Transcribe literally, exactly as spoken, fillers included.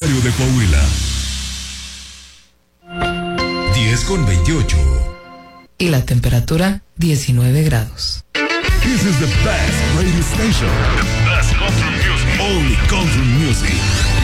Estéreo de Coahuila. diez con veintiocho. Y la temperatura, diecinueve grados. This is the best radio station. The best country music. Only country music.